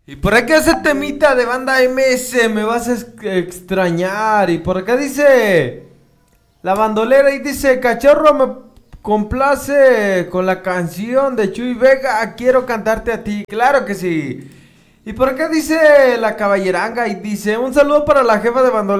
Y por acá ese temita de banda MS, me vas a extrañar. Y por acá dice la bandolera y dice, cachorro, me complace con la canción de Chuy Vega, quiero cantarte a ti. Claro que sí. Y por acá dice la caballeranga y dice, un saludo para la jefa de bandolera.